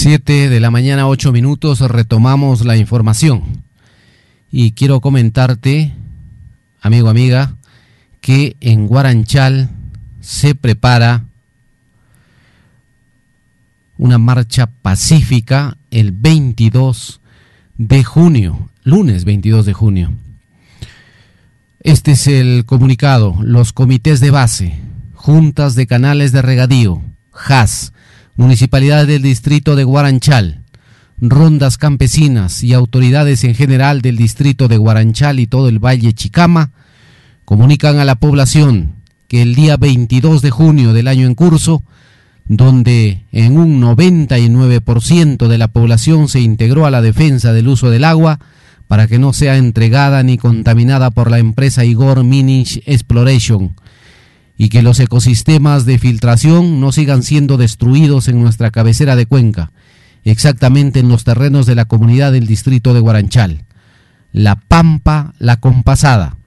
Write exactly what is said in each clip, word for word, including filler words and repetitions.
Siete de la mañana, ocho minutos, retomamos la información. Y quiero comentarte, amigo, amiga, que en Guaranchal se prepara una marcha pacífica el veintidós de junio, lunes veintidós de junio. Este es el comunicado. Los comités de base, juntas de canales de regadío, J A S, Municipalidad del Distrito de Guaranchal, rondas campesinas y autoridades en general del Distrito de Guaranchal y todo el Valle Chicama, comunican a la población que el día veintidós de junio del año en curso, donde en un noventa y nueve por ciento de la población se integró a la defensa del uso del agua para que no sea entregada ni contaminada por la empresa Igor Mining Exploration, y que los ecosistemas de filtración no sigan siendo destruidos en nuestra cabecera de cuenca, exactamente en los terrenos de la comunidad del Distrito de Guaranchal, La Pampa, La Compasada,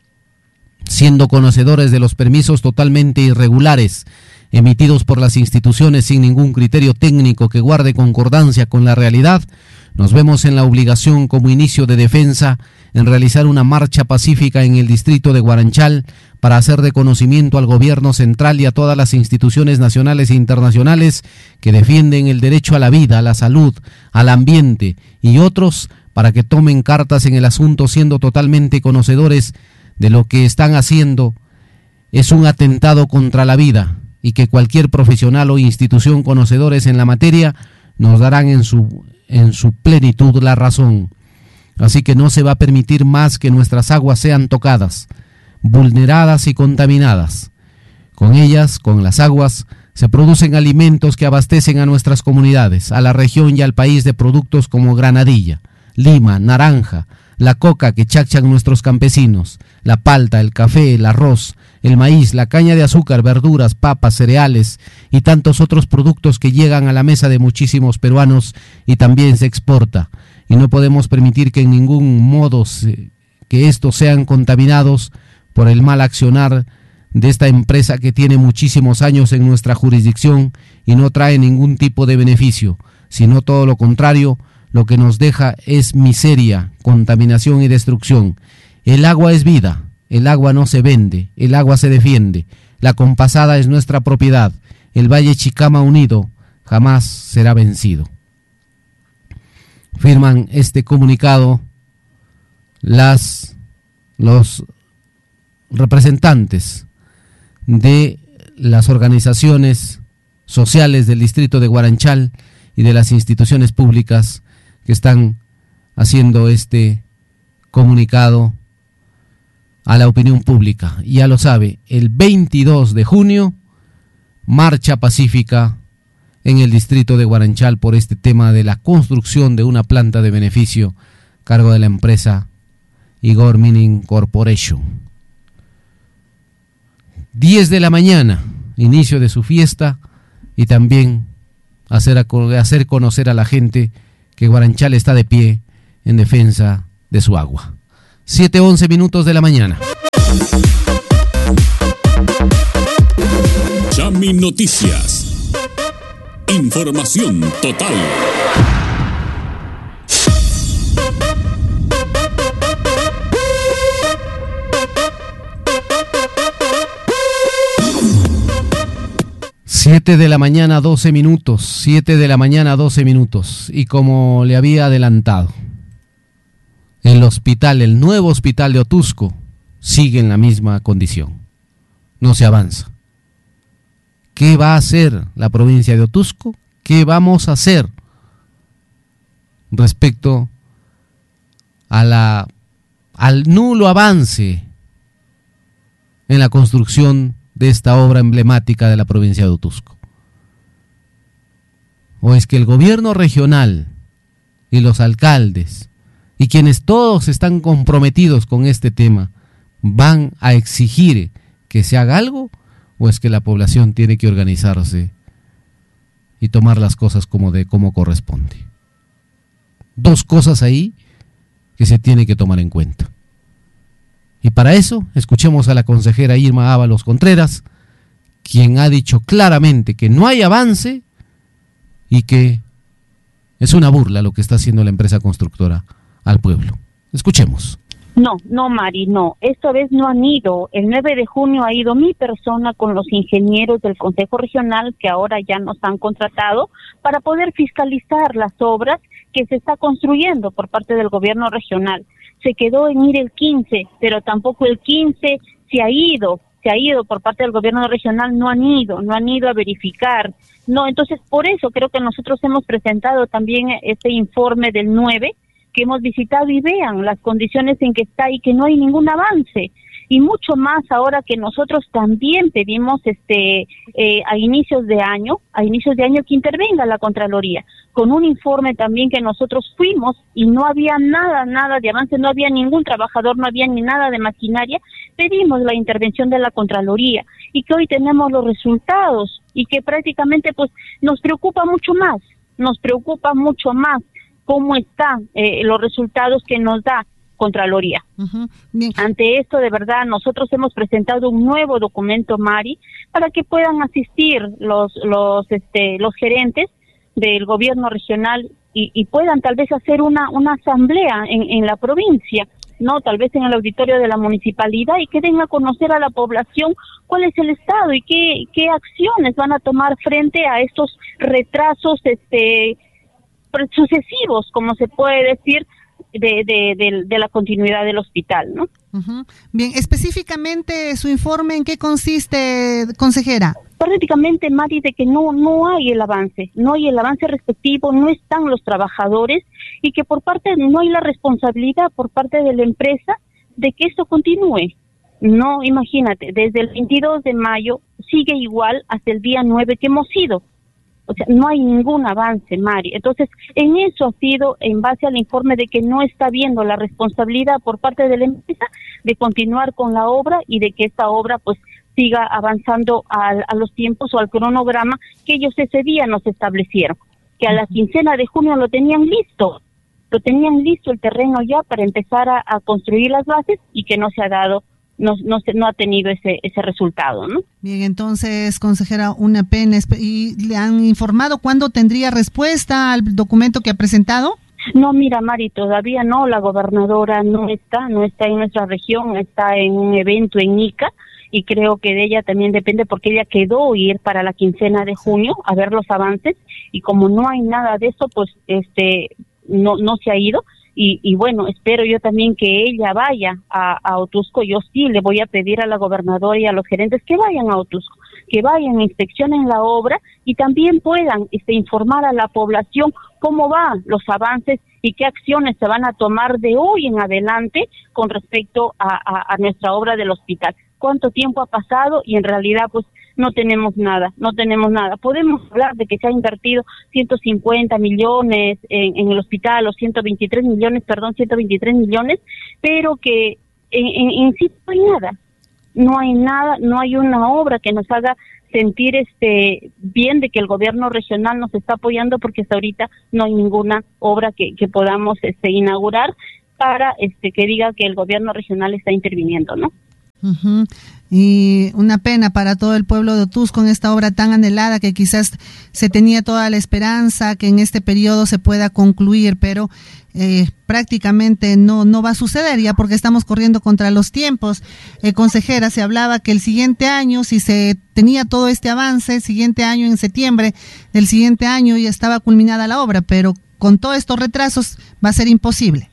siendo conocedores de los permisos totalmente irregulares emitidos por las instituciones sin ningún criterio técnico que guarde concordancia con la realidad. Nos vemos en la obligación como inicio de defensa en realizar una marcha pacífica en el Distrito de Guaranchal para hacer de conocimiento al gobierno central y a todas las instituciones nacionales e internacionales que defienden el derecho a la vida, a la salud, al ambiente y otros, para que tomen cartas en el asunto siendo totalmente conocedores de lo que están haciendo. Es un atentado contra la vida y que cualquier profesional o institución conocedores en la materia nos darán en su, en su plenitud la razón. Así que no se va a permitir más que nuestras aguas sean tocadas, vulneradas y contaminadas. Con ellas, con las aguas, se producen alimentos que abastecen a nuestras comunidades, a la región y al país de productos como granadilla, lima, naranja, la coca que chachan nuestros campesinos, la palta, el café, el arroz, el maíz, la caña de azúcar, verduras, papas, cereales y tantos otros productos que llegan a la mesa de muchísimos peruanos y también se exporta. Y no podemos permitir que en ningún modo se, que estos sean contaminados por el mal accionar de esta empresa que tiene muchísimos años en nuestra jurisdicción y no trae ningún tipo de beneficio, sino todo lo contrario. Lo que nos deja es miseria, contaminación y destrucción. El agua es vida, el agua no se vende, el agua se defiende. La Compasada es nuestra propiedad. El Valle Chicama unido jamás será vencido. Firman este comunicado las, los representantes de las organizaciones sociales del Distrito de Guaranchal y de las instituciones públicas que están haciendo este comunicado a la opinión pública. Ya lo sabe, el veintidós de junio, marcha pacífica en el Distrito de Guaranchal por este tema de la construcción de una planta de beneficio a cargo de la empresa Igor Mining Corporation. diez de la mañana, inicio de su fiesta, y también hacer, hacer conocer a la gente que Guaranchal está de pie en defensa de su agua. siete once minutos de la mañana. Chami Noticias. Información total. Siete de la mañana, doce minutos, siete de la mañana, doce minutos, y como le había adelantado, el hospital, el nuevo hospital de Otusco, sigue en la misma condición, no se avanza. ¿Qué va a hacer la provincia de Otusco? ¿Qué vamos a hacer respecto a la, al nulo avance en la construcción de esta obra emblemática de la provincia de Otusco? ¿O es que el gobierno regional y los alcaldes y quienes todos están comprometidos con este tema van a exigir que se haga algo? ¿O es que la población tiene que organizarse y tomar las cosas como de como corresponde? Dos cosas ahí que se tiene que tomar en cuenta. Y para eso, escuchemos a la consejera Irma Ábalos Contreras, quien ha dicho claramente que no hay avance y que Es una burla lo que está haciendo la empresa constructora al pueblo. Escuchemos. No, no, Mari, no. Esta vez no han ido. El nueve de junio ha ido mi persona con los ingenieros del Consejo Regional, que ahora ya nos han contratado, para poder fiscalizar las obras que se está construyendo por parte del gobierno regional. Se quedó en ir el quince, pero tampoco el quince se ha ido. Se ha ido por parte del gobierno regional, no han ido, no han ido a verificar. No, entonces por eso creo que nosotros hemos presentado también este informe del nueve, que hemos visitado, y vean las condiciones en que está y que no hay ningún avance, y mucho más ahora que nosotros también pedimos este eh, a inicios de año, a inicios de año que intervenga la Contraloría, con un informe también que nosotros fuimos y no había nada, nada de avance, no había ningún trabajador, no había ni nada de maquinaria. Pedimos la intervención de la Contraloría y que hoy tenemos los resultados y que prácticamente pues nos preocupa mucho más, nos preocupa mucho más cómo están eh, los resultados que nos da Contraloría. Uh-huh. Bien. Ante esto, de verdad, nosotros hemos presentado un nuevo documento, Mari, para que puedan asistir los los este los gerentes del gobierno regional y, y puedan tal vez hacer una una asamblea en, en la provincia, no, tal vez en el auditorio de la municipalidad, y que den a conocer a la población cuál es el estado y qué qué acciones van a tomar frente a estos retrasos este sucesivos, como se puede decir, de, de, de, de la continuidad del hospital, ¿no? Uh-huh. Bien, específicamente su informe, ¿en qué consiste, consejera? Prácticamente, Mari, de que no no hay el avance, no hay el avance respectivo, no están los trabajadores, y que por parte, no hay la responsabilidad por parte de la empresa de que esto continúe. No, imagínate, desde el veintidós de mayo sigue igual hasta el día nueve que hemos ido. O sea, no hay ningún avance, Mari. Entonces, en eso ha sido en base al informe de que no está viendo la responsabilidad por parte de la empresa de continuar con la obra y de que esta obra pues siga avanzando a, a los tiempos o al cronograma que ellos ese día nos establecieron, que a la quincena de junio lo tenían listo, lo tenían listo el terreno ya para empezar a, a construir las bases, y que no se ha dado No, no, se, no ha tenido ese ese resultado, ¿no? Bien, entonces, consejera, una pena. ¿Y le han informado cuándo tendría respuesta al documento que ha presentado? No, mira, Mari, todavía no. La gobernadora no está, no está en nuestra región, está en un evento en Ica, y creo que de ella también depende, porque ella quedó ir para la quincena de junio a ver los avances, y como no hay nada de eso, pues este no no se ha ido. Y, y bueno, espero yo también que ella vaya a, a Otuzco. Yo sí le voy a pedir a la gobernadora y a los gerentes que vayan a Otuzco, que vayan, inspeccionen la obra y también puedan este, informar a la población cómo van los avances y qué acciones se van a tomar de hoy en adelante con respecto a, a, a nuestra obra del hospital. Cuánto tiempo ha pasado y en realidad pues no tenemos nada, no tenemos nada. Podemos hablar de que se ha invertido ciento cincuenta millones en, en el hospital, o ciento veintitrés millones, perdón, ciento veintitrés millones, pero que en, en, en sí no hay nada, no hay nada, no hay una obra que nos haga sentir este bien de que el gobierno regional nos está apoyando, porque hasta ahorita no hay ninguna obra que, que podamos este inaugurar para este que diga que el gobierno regional está interviniendo, ¿no? Uh-huh. Y una pena para todo el pueblo de Otuzco en esta obra tan anhelada, que quizás se tenía toda la esperanza que en este periodo se pueda concluir, pero eh, prácticamente no no va a suceder ya, porque estamos corriendo contra los tiempos. Eh, consejera, se hablaba que el siguiente año, si se tenía todo este avance, el siguiente año, en septiembre del siguiente año, ya estaba culminada la obra, pero con todos estos retrasos va a ser imposible.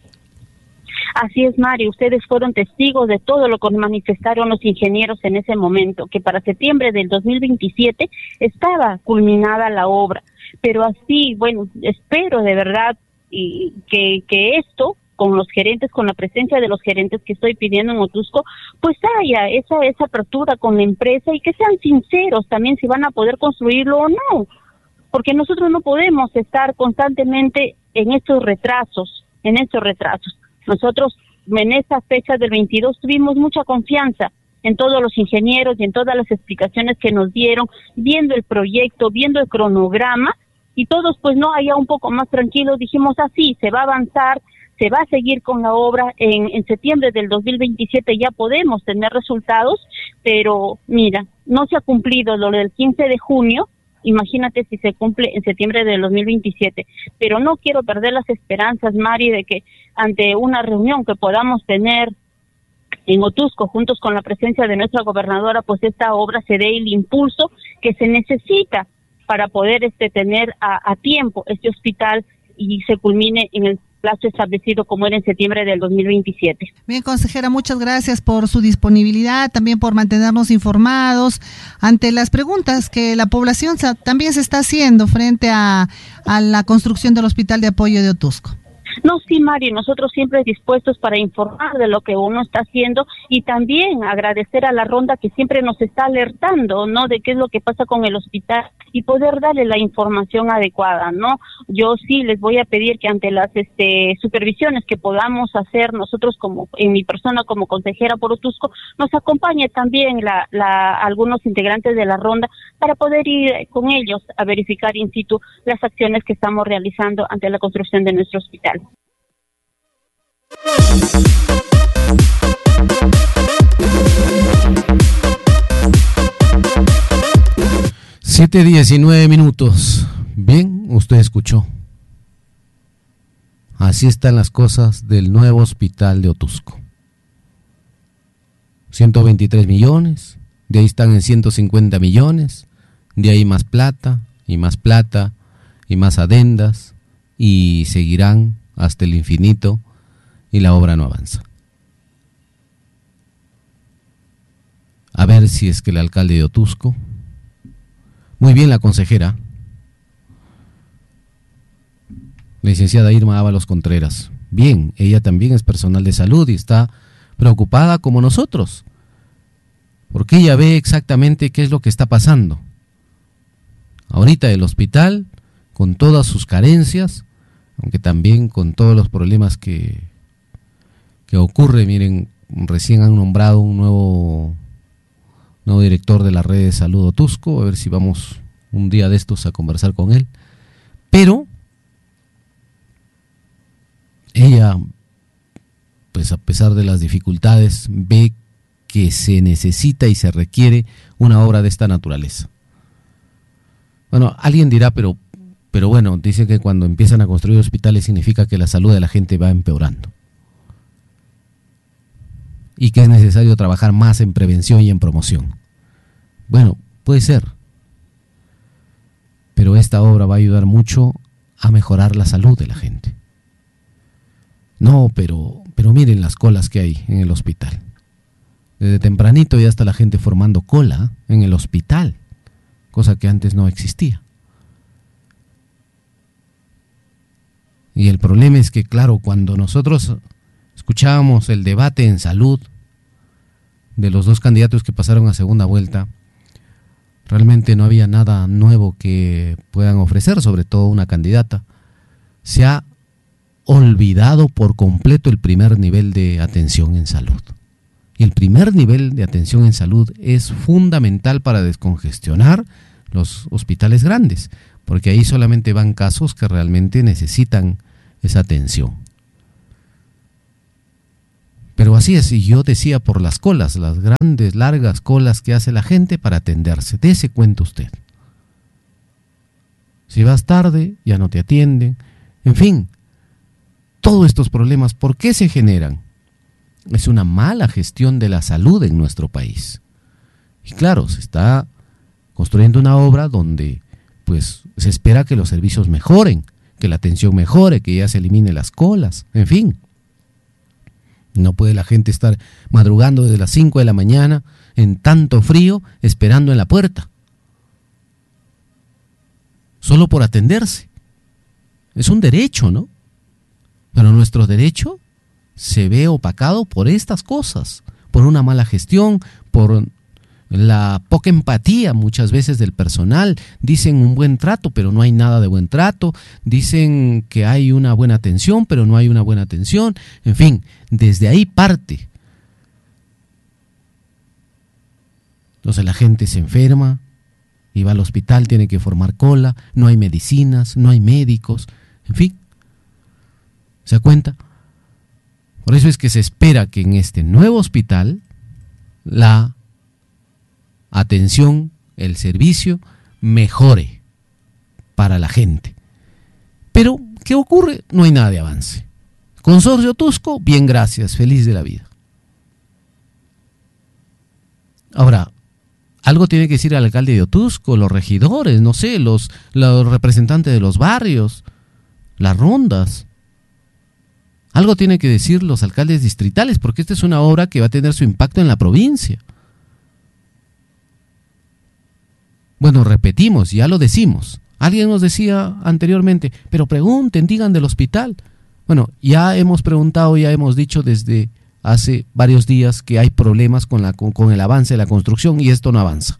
Así es, Mari, ustedes fueron testigos de todo lo que manifestaron los ingenieros en ese momento, que para septiembre del dos mil veintisiete estaba culminada la obra. Pero así, bueno, espero de verdad y que, que esto, con los gerentes, con la presencia de los gerentes que estoy pidiendo en Otuzco, pues haya esa, esa apertura con la empresa y que sean sinceros también si van a poder construirlo o no. Porque nosotros no podemos estar constantemente en estos retrasos, en estos retrasos. Nosotros en esa fecha del veintidós tuvimos mucha confianza en todos los ingenieros y en todas las explicaciones que nos dieron, viendo el proyecto, viendo el cronograma, y todos pues no, allá un poco más tranquilos, dijimos así, se va a avanzar, se va a seguir con la obra, en, en septiembre del dos mil veintisiete ya podemos tener resultados, pero mira, no se ha cumplido lo del quince de junio, Imagínate si se cumple en septiembre del dos mil veintisiete. Pero no quiero perder las esperanzas, Mari, de que ante una reunión que podamos tener en Otuzco, juntos con la presencia de nuestra gobernadora, pues esta obra se dé el impulso que se necesita para poder este tener a, a tiempo este hospital y se culmine en el plazo establecido como era en septiembre del dos mil veintisiete. Bien, consejera, muchas gracias por su disponibilidad, también por mantenernos informados ante las preguntas que la población también se está haciendo frente a, a la construcción del Hospital de Apoyo de Otuzco. No, sí, Mari, nosotros siempre dispuestos para informar de lo que uno está haciendo y también agradecer a la ronda que siempre nos está alertando, ¿no?, de qué es lo que pasa con el hospital y poder darle la información adecuada, ¿no? Yo sí les voy a pedir que ante las este supervisiones que podamos hacer nosotros como en mi persona como consejera por Otuzco, nos acompañe también la, la algunos integrantes de la ronda para poder ir con ellos a verificar in situ las acciones que estamos realizando ante la construcción de nuestro hospital. Siete diecinueve minutos. Bien, usted escuchó. Así están las cosas del nuevo hospital de Otuzco. ciento veintitrés millones, de ahí están en ciento cincuenta millones, de ahí más plata, y más plata, y más adendas, y seguirán hasta el infinito, y la obra no avanza. A ver si es que el alcalde de Otuzco, muy bien la consejera, la licenciada Irma Ábalos Contreras, bien, ella también es personal de salud y está preocupada como nosotros, porque ella ve exactamente qué es lo que está pasando. Ahorita el hospital, con todas sus carencias, aunque también con todos los problemas que, que ocurre, miren, recién han nombrado un nuevo, nuevo director de la red de salud Otuzco, a ver si vamos un día de estos a conversar con él, pero ella, pues a pesar de las dificultades, ve que se necesita y se requiere una obra de esta naturaleza. Bueno, alguien dirá, pero Pero bueno, dicen que cuando empiezan a construir hospitales significa que la salud de la gente va empeorando. Y que es necesario trabajar más en prevención y en promoción. Bueno, puede ser. Pero esta obra va a ayudar mucho a mejorar la salud de la gente. No, pero, pero miren las colas que hay en el hospital. Desde tempranito ya está la gente formando cola en el hospital, cosa que antes no existía. Y el problema es que, claro, cuando nosotros escuchábamos el debate en salud de los dos candidatos que pasaron a segunda vuelta, realmente no había nada nuevo que puedan ofrecer, sobre todo una candidata. Se ha olvidado por completo el primer nivel de atención en salud. Y el primer nivel de atención en salud es fundamental para descongestionar los hospitales grandes, porque ahí solamente van casos que realmente necesitan esa atención. Pero así es, y yo decía por las colas, las grandes, largas colas que hace la gente para atenderse. Dese cuenta usted. Si vas tarde, ya no te atienden. En fin, todos estos problemas, ¿por qué se generan? Es una mala gestión de la salud en nuestro país. Y claro, se está construyendo una obra donde pues se espera que los servicios mejoren, que la atención mejore, que ya se eliminen las colas, en fin. No puede la gente estar madrugando desde las cinco de la mañana en tanto frío esperando en la puerta, solo por atenderse. Es un derecho, ¿no? Pero nuestro derecho se ve opacado por estas cosas, por una mala gestión, por la poca empatía muchas veces del personal. Dicen un buen trato, pero no hay nada de buen trato. Dicen que hay una buena atención, pero no hay una buena atención. En fin, desde ahí parte. Entonces la gente se enferma y va al hospital, tiene que formar cola, no hay medicinas, no hay médicos, en fin. ¿Se da cuenta? Por eso es que se espera que en este nuevo hospital la atención, el servicio, mejore para la gente. Pero, ¿qué ocurre? No hay nada de avance. Consorcio Otusco, bien, gracias, feliz de la vida. Ahora, algo tiene que decir el alcalde de Otusco, los regidores, no sé, los, los representantes de los barrios, las rondas. Algo tienen que decir los alcaldes distritales, porque esta es una obra que va a tener su impacto en la provincia. Bueno, repetimos, ya lo decimos. Alguien nos decía anteriormente, pero pregunten, digan del hospital. Bueno, ya hemos preguntado, ya hemos dicho desde hace varios días que hay problemas con, la, con, con el avance de la construcción y esto no avanza.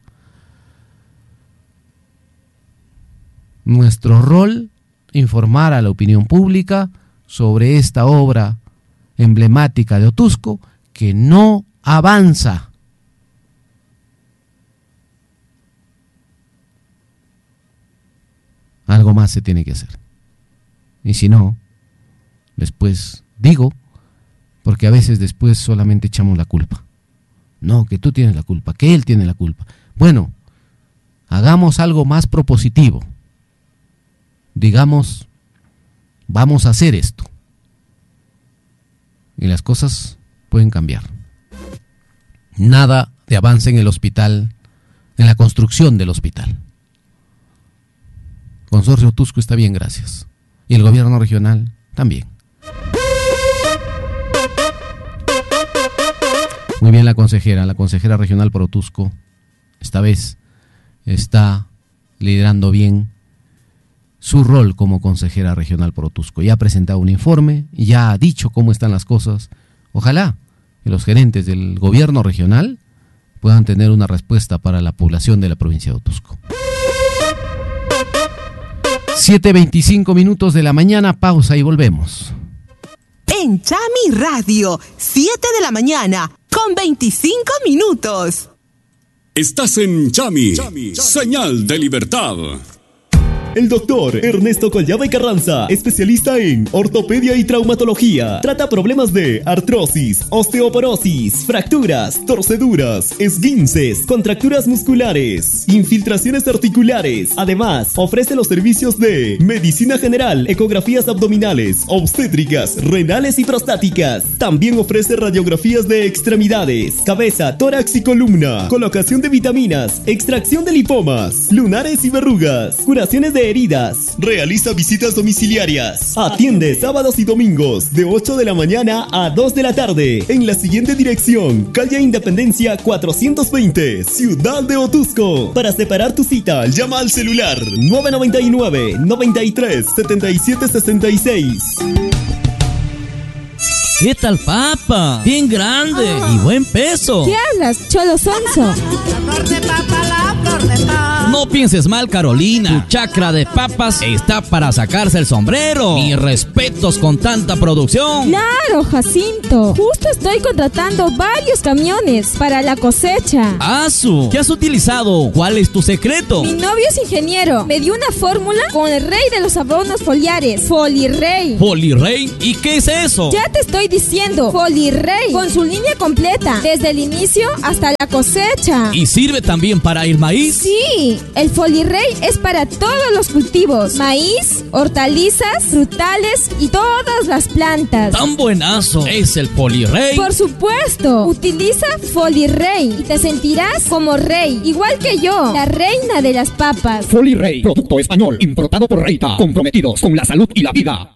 Nuestro rol, informar a la opinión pública sobre esta obra emblemática de Otusco que no avanza. Algo más se tiene que hacer. Y si no, después digo, porque a veces después solamente echamos la culpa. No, que tú tienes la culpa, que él tiene la culpa. Bueno, hagamos algo más propositivo. Digamos, vamos a hacer esto. Y las cosas pueden cambiar. Nada de avance en el hospital, en la construcción del hospital. Consorcio Otusco está bien, gracias. Y el gobierno regional también. Muy bien la consejera, la consejera regional por Otusco, esta vez está liderando bien su rol como consejera regional por Otusco. Ya ha presentado un informe, ya ha dicho cómo están las cosas. Ojalá que los gerentes del gobierno regional puedan tener una respuesta para la población de la provincia de Otusco. siete veinticinco minutos de la mañana, pausa y volvemos. En Chami Radio, siete de la mañana, con veinticinco minutos. Estás en Chami, Chami, Chami. Señal de libertad. El doctor Ernesto Collada y Carranza, especialista en ortopedia y traumatología. Trata problemas de artrosis, osteoporosis, fracturas, torceduras, esguinces, contracturas musculares, infiltraciones articulares. Además, ofrece los servicios de medicina general, ecografías abdominales, obstétricas, renales y prostáticas. También ofrece radiografías de extremidades, cabeza, tórax y columna, colocación de vitaminas, extracción de lipomas, lunares y verrugas, curaciones de heridas. Realiza visitas domiciliarias. Atiende sábados y domingos de ocho de la mañana a dos de la tarde en la siguiente dirección: calle Independencia cuatrocientos veinte, Ciudad de Otusco. Para separar tu cita, llama al celular nueve noventa y nueve, noventa y tres, setenta y siete sesenta y seis. ¿Qué tal, papa? Bien grande oh. y buen peso. ¿Qué hablas, cholo sonso? La flor de papa, la flor de papa. No pienses mal, Carolina. Tu chacra de papas está para sacarse el sombrero. Mis respetos con tanta producción. Claro, Jacinto. Justo estoy contratando varios camiones para la cosecha. ¡Asu! ¿Qué has utilizado? ¿Cuál es tu secreto? Mi novio es ingeniero. Me dio una fórmula con el rey de los abonos foliares. Folirrey. ¿Folirrey? ¿Y qué es eso? Ya te estoy diciendo, Folirrey, con su línea completa, desde el inicio hasta la cosecha. ¿Y sirve también para el maíz? Sí, el Folirrey es para todos los cultivos: maíz, hortalizas, frutales y todas las plantas. ¡Tan buenazo es el Folirrey! Por supuesto, utiliza Folirrey y te sentirás como rey, igual que yo, la reina de las papas. Folirrey, producto español, importado por Reita, comprometidos con la salud y la vida.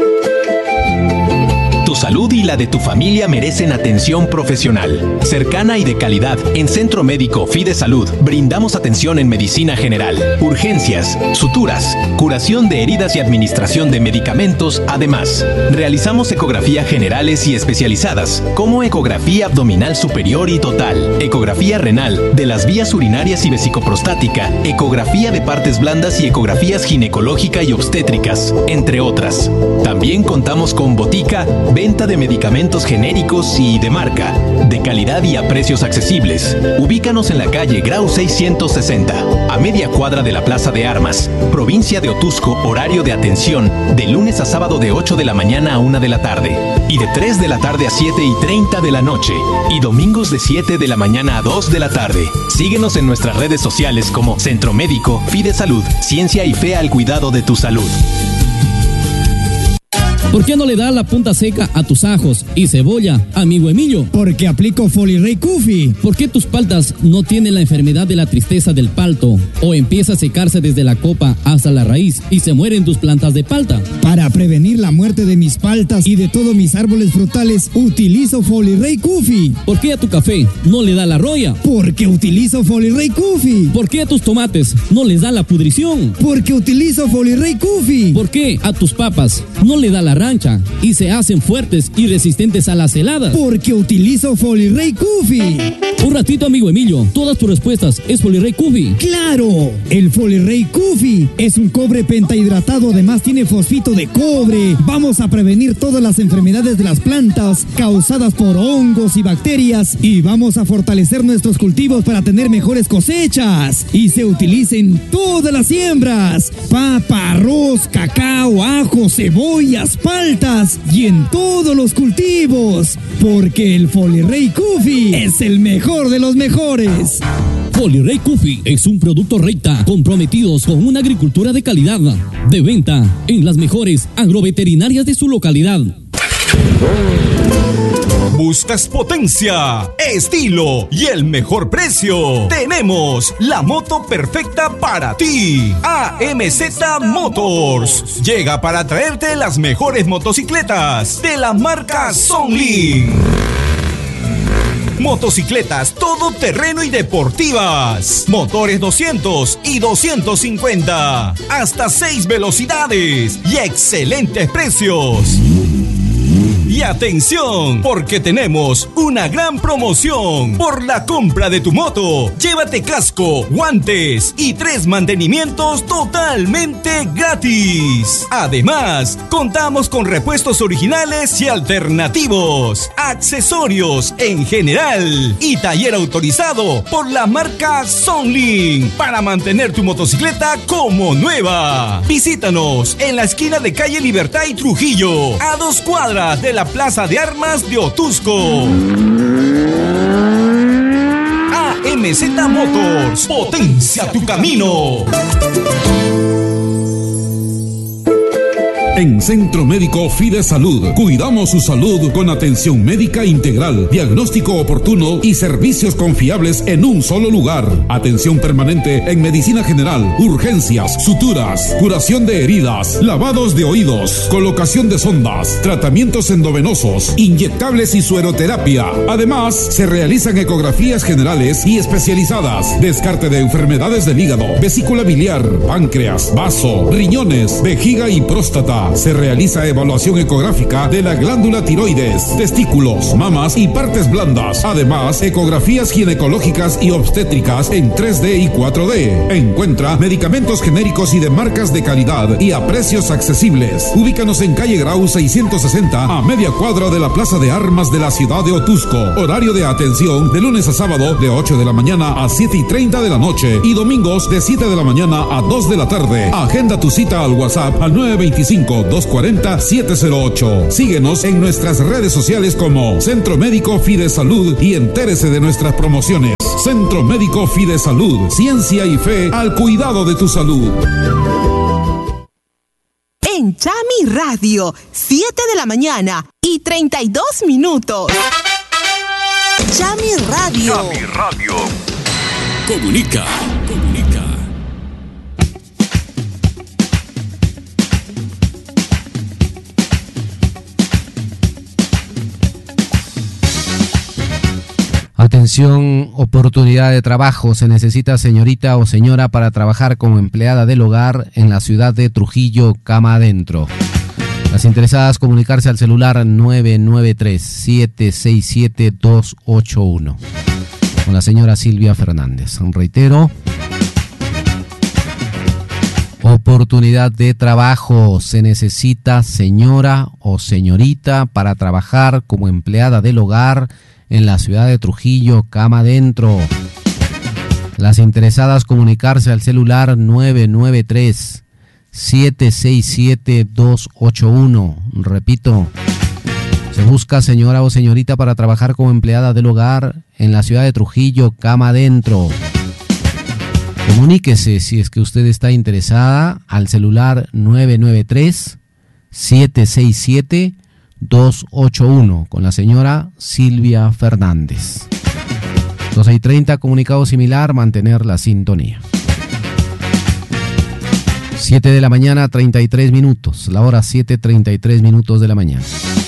Tu salud y la de tu familia merecen atención profesional, cercana y de calidad. En Centro Médico Fide Salud brindamos atención en medicina general, urgencias, suturas, curación de heridas y administración de medicamentos. Además, realizamos ecografía generales y especializadas, como ecografía abdominal superior y total, ecografía renal, de las vías urinarias y vesicoprostática, ecografía de partes blandas y ecografías ginecológica y obstétricas, entre otras. También contamos con botica, Venta de medicamentos genéricos y de marca, de calidad y a precios accesibles. Ubícanos en la calle Grau seiscientos sesenta, a media cuadra de la Plaza de Armas, provincia de Otuzco. Horario de atención de lunes a sábado de ocho de la mañana a una de la tarde y de tres de la tarde a siete y treinta de la noche y domingos de siete de la mañana a dos de la tarde. Síguenos en nuestras redes sociales como Centro Médico Fide Salud, ciencia y fe al cuidado de tu salud. ¿Por qué no le das la punta seca a tus ajos y cebolla, amigo Emilio? Porque aplico Folirey Kufi. ¿Por qué tus paltas no tienen la enfermedad de la tristeza del palto? ¿O empieza a secarse desde la copa hasta la raíz y se mueren tus plantas de palta? Para prevenir la muerte de mis paltas y de todos mis árboles frutales, utilizo Folirey Kufi. ¿Por qué a tu café no le da la roya? Porque utilizo Folirey Kufi. ¿Por qué a tus tomates no les da la pudrición? Porque utilizo Folirey Kufi. ¿Por qué a tus papas no le da la rancha y se hacen fuertes y resistentes a las heladas? Porque utilizo Folirey Kufi. Un ratito, amigo Emilio, todas tus respuestas es Folirey Kufi. ¡Claro! El Folirey Kufi es un cobre pentahidratado, además tiene fosfito de cobre. Vamos a prevenir todas las enfermedades de las plantas causadas por hongos y bacterias y vamos a fortalecer nuestros cultivos para tener mejores cosechas. Y se utiliza en todas las siembras: papa, arroz, cacao, ajo, cebollas, paltas y en todos los cultivos, porque el Folirey Kufi es el mejor de los mejores. Folirey Kufi es un producto Reita, comprometidos con una agricultura de calidad, de venta en las mejores agroveterinarias de su localidad. ¿Buscas potencia, estilo y el mejor precio? Tenemos la moto perfecta para ti. A M Z Motors llega para traerte las mejores motocicletas de la marca Songlin. Motocicletas todoterreno y deportivas. Motores doscientos y doscientos cincuenta. Hasta seis velocidades y excelentes precios. Y atención, porque tenemos una gran promoción. Por la compra de tu moto, llévate casco, guantes y tres mantenimientos totalmente gratis. Además, contamos con repuestos originales y alternativos, accesorios en general y taller autorizado por la marca Songlin para mantener tu motocicleta como nueva. Visítanos en la esquina de calle Libertad y Trujillo, a dos cuadras de la Plaza de Armas de Otuzco. A M Z Motors, potencia tu camino. En Centro Médico Fide Salud, cuidamos su salud con atención médica integral, diagnóstico oportuno y servicios confiables en un solo lugar. Atención permanente en medicina general, urgencias, suturas, curación de heridas, lavados de oídos, colocación de sondas, tratamientos endovenosos, inyectables y sueroterapia. Además, se realizan ecografías generales y especializadas, descarte de enfermedades del hígado, vesícula biliar, páncreas, vaso, riñones, vejiga y próstata. Se realiza evaluación ecográfica de la glándula tiroides, testículos, mamas y partes blandas. Además, ecografías ginecológicas y obstétricas en tres D y cuatro D. Encuentra medicamentos genéricos y de marcas de calidad y a precios accesibles. Ubícanos en calle Grau seiscientos sesenta, a media cuadra de la Plaza de Armas de la ciudad de Otuzco. Horario de atención de lunes a sábado de ocho de la mañana a siete y treinta de la noche y domingos de siete de la mañana a dos de la tarde. Agenda tu cita al WhatsApp al nueve veinticinco, dos cuarenta, siete cero ocho. Síguenos en nuestras redes sociales como Centro Médico Fide Salud y entérese de nuestras promociones. Centro Médico Fide Salud, ciencia y fe al cuidado de tu salud. En Chami Radio, siete de la mañana y treinta y dos minutos. Chami Radio. Chami Radio. Comunica, comunica. Atención, oportunidad de trabajo. Se necesita señorita o señora para trabajar como empleada del hogar en la ciudad de Trujillo, cama adentro. Las interesadas comunicarse al celular nueve nueve tres, siete seis siete, dos ocho uno con la señora Silvia Fernández. Reitero, Oportunidad de trabajo. Se necesita señora o señorita para trabajar como empleada del hogar en la ciudad de Trujillo, cama adentro. Las interesadas comunicarse al celular nueve nueve tres, siete seis siete, dos ocho uno. Repito, se busca señora o señorita para trabajar como empleada del hogar en la ciudad de Trujillo, cama adentro. Comuníquese si es que usted está interesada al celular nueve nueve tres, siete seis siete, dos ocho uno con la señora Silvia Fernández. doce y treinta, comunicado similar, mantener la sintonía. siete de la mañana, treinta y tres minutos. La hora siete, treinta y tres minutos de la mañana.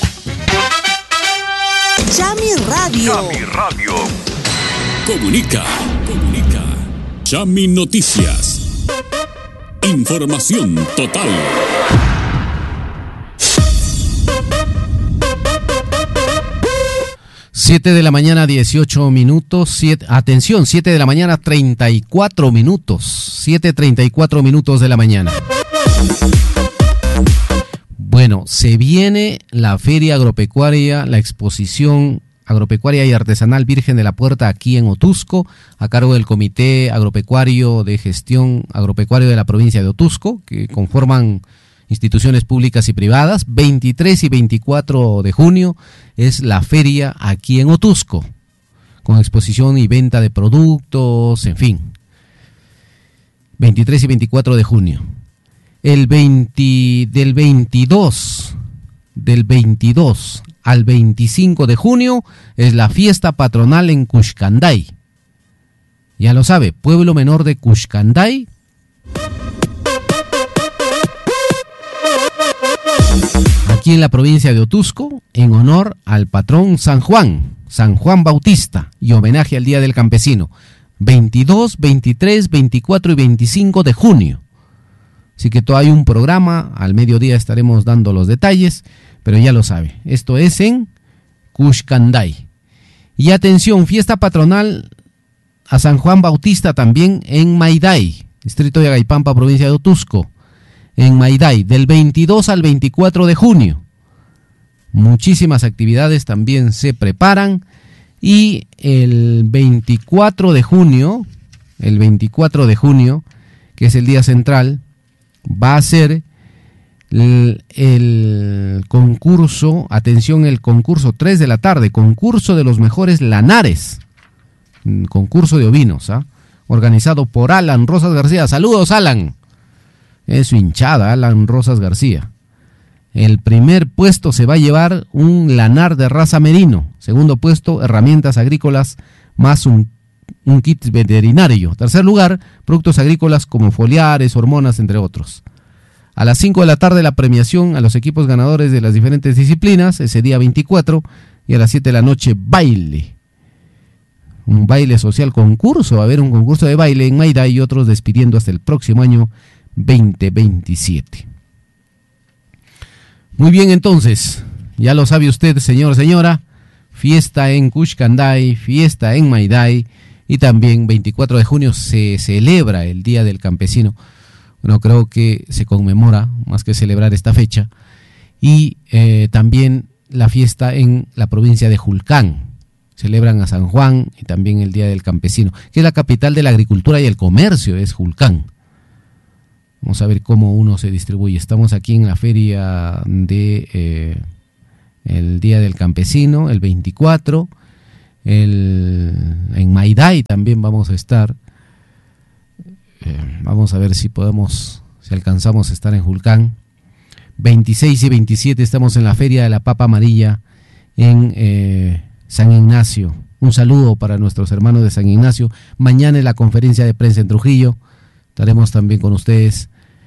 Chami Radio. Chami Radio. Comunica. Comunica. Chami Noticias. Información total. siete de la mañana, dieciocho minutos. Siete, atención, siete de la mañana, treinta y cuatro minutos. siete, treinta y cuatro minutos de la mañana. Bueno, se viene la Feria Agropecuaria, la exposición agropecuaria y artesanal Virgen de la Puerta aquí en Otuzco, a cargo del Comité Agropecuario de Gestión Agropecuario de la provincia de Otuzco, que conforman instituciones públicas y privadas. veintitrés y veinticuatro de junio es la feria aquí en Otuzco, con exposición y venta de productos, en fin. veintitrés y veinticuatro de junio. El veinte, del veintidós, del veintidós al veinticinco de junio es la fiesta patronal en Cuxcanday. Ya lo sabe, pueblo menor de Cuxcanday. Aquí en la provincia de Otuzco, en honor al patrón San Juan, San Juan Bautista, y homenaje al Día del Campesino, veintidós, veintitrés, veinticuatro y veinticinco de junio. Así que todavía hay un programa, al mediodía estaremos dando los detalles, pero ya lo sabe, esto es en Cuxcanday. Y atención, fiesta patronal a San Juan Bautista también en Mayday, distrito de Agaipampa, provincia de Otuzco. En Mayday, del veintidós al veinticuatro de junio. Muchísimas actividades también se preparan. Y el veinticuatro de junio, el veinticuatro de junio, que es el día central, va a ser el, el concurso, atención, el concurso tres de la tarde, concurso de los mejores lanares, concurso de ovinos, ¿ah? Organizado por Alan Rosas García. Saludos, Alan. Es su hinchada, Alan Rosas García. El primer puesto se va a llevar un lanar de raza merino. Segundo puesto, herramientas agrícolas más un, un kit veterinario. Tercer lugar, productos agrícolas como foliares, hormonas, entre otros. A las cinco de la tarde la premiación a los equipos ganadores de las diferentes disciplinas, ese día veinticuatro, y a las siete de la noche baile. Un baile social concurso, va a haber un concurso de baile en Mayday y otros despidiendo hasta el próximo año veinte veintisiete. Muy bien, entonces, ya lo sabe usted, señor, señora, fiesta en Cuxcanday, fiesta en Mayday, y también veinticuatro de junio se celebra el Día del Campesino. Bueno, creo que se conmemora, más que celebrar esta fecha, y eh, también la fiesta en la provincia de Julcán. Celebran a San Juan y también el Día del Campesino, que es la capital de la agricultura y el comercio, es Julcán. Vamos a ver cómo uno se distribuye. Estamos aquí en la feria de eh, el Día del Campesino, el veinticuatro. El, en Mayday también vamos a estar. Eh, vamos a ver si podemos, si alcanzamos a estar en Julcán. veintiséis y veintisiete estamos en la feria de la papa amarilla en eh, San Ignacio. Un saludo para nuestros hermanos de San Ignacio. Mañana en la conferencia de prensa en Trujillo estaremos también con ustedes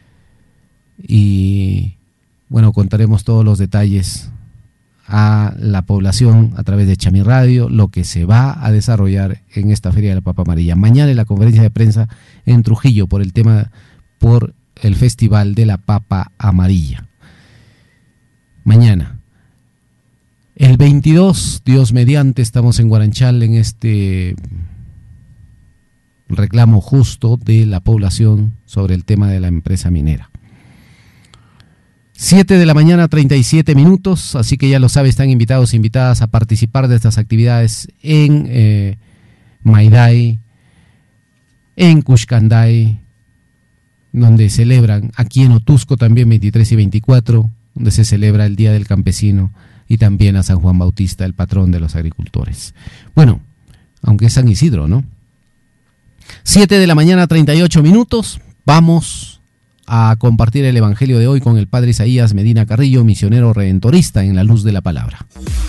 y bueno, contaremos todos los detalles a la población a través de Chami Radio, lo que se va a desarrollar en esta Feria de la Papa Amarilla. Mañana en la conferencia de prensa en Trujillo por el tema, por el Festival de la Papa Amarilla. Mañana. El veintidós, Dios mediante, estamos en Guaranchal en este reclamo justo de la población sobre el tema de la empresa minera. siete de la mañana, treinta y siete minutos, así que ya lo sabe, están invitados e invitadas a participar de estas actividades en eh, Mayday, en Cushcanday, donde celebran, aquí en Otusco también veintitrés y veinticuatro, donde se celebra el Día del Campesino, y también a San Juan Bautista, el patrón de los agricultores. Bueno, aunque es San Isidro, ¿no? siete de la mañana, treinta y ocho minutos, vamos a compartir el Evangelio de hoy con el Padre Isaías Medina Carrillo, misionero redentorista en la luz de la palabra.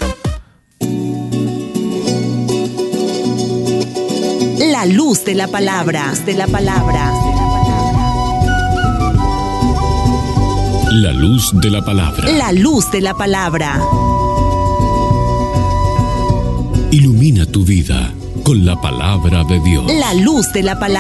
La luz de la palabra, de la palabra. La luz de la palabra. La luz de la palabra. Ilumina tu vida con la palabra de Dios. La luz de la palabra.